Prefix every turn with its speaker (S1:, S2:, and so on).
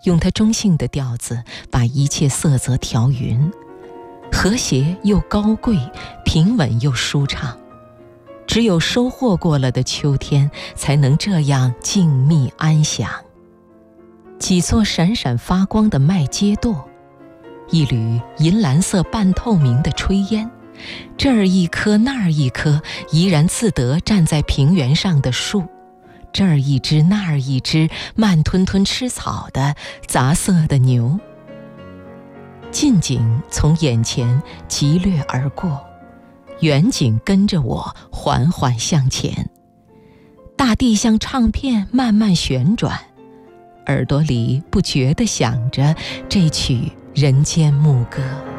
S1: 用它中性的调子把一切色泽调匀，和谐又高贵，平稳又舒畅。只有收获过了的秋天，才能这样静谧安详。几座闪闪发光的麦秸垛，一缕银蓝色半透明的炊烟，这儿一棵那儿一棵怡然自得站在平原上的树，这儿一只那儿一只慢吞吞吃草的杂色的牛。近景从眼前疾掠而过，远景跟着我缓缓向前。大地像唱片慢慢旋转，耳朵里不觉地响着这曲人间牧歌。